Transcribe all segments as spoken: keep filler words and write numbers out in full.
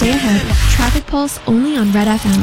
stay ahead. Traffic Pulse only on Red F M.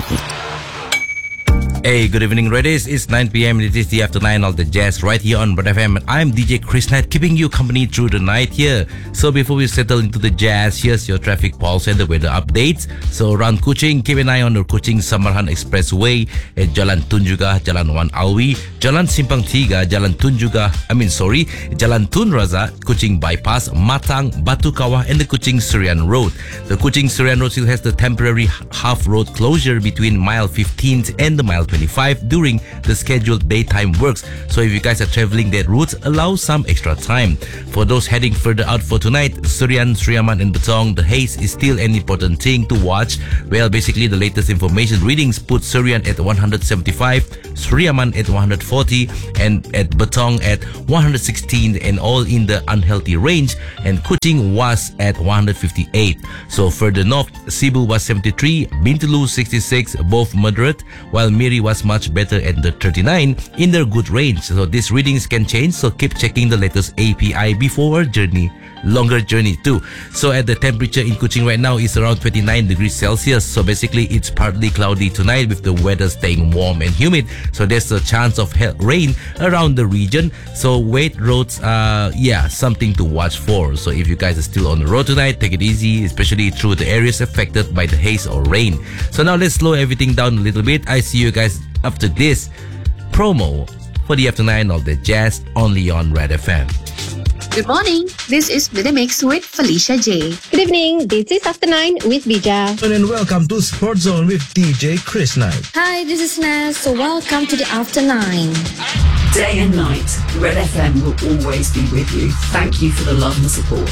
Hey, good evening, Reddies. It's nine p.m. It is the after nine of the jazz right here on Red F M. And I'm D J Chris Knight, keeping you company through the night here. So before we settle into the jazz, here's your traffic pulse and the weather updates. So around Kuching, keep an eye on the Kuching Samarhan Expressway at Jalan Tunjungan, Jalan Wan Alwi, Jalan Simpang Tiga, Jalan Tunjungan, I mean sorry, Jalan Tun Razak, Kuching Bypass, Matang, Batu Kawah, and the Kuching Serian Road. The Kuching Serian Road still has the temporary half road closure between mile fifteen and the mile twenty-five during the scheduled daytime works. So if you guys are traveling that route, allow some extra time. For those heading further out for tonight, Serian, Sriaman and Betong, the haze is still an important thing to watch. Well, basically the latest information readings put Serian at one hundred seventy-five, Sriaman at one hundred forty, and at Betong at one hundred sixteen, and all in the unhealthy range, and Kuching was at one hundred fifty-eight. So further north, Cebu was seventy-three, Bintulu sixty-six, both moderate, while Miri was much better at the thirty-nine in their good range. So these readings can change, so keep checking the latest A P I before our journey. Longer journey too. So at the temperature in Kuching right now is around twenty-nine degrees Celsius. So basically it's partly cloudy tonight with the weather staying warm and humid. So there's a chance of rain around the region. So wet roads are, yeah, something to watch for. So if you guys are still on the road tonight, take it easy, especially through the areas affected by the haze or rain. So now let's slow everything down a little bit. I see you guys after this promo for the after nine of the jazz only on Red F M. Good morning. This is The Mix with Felicia J. Good evening. This is After Nine with Bija. And welcome to Sport Zone with D J Chris Knight. Hi, this is Naz. So welcome to the After Nine. Day and night, Red F M will always be with you. Thank you for the love and support.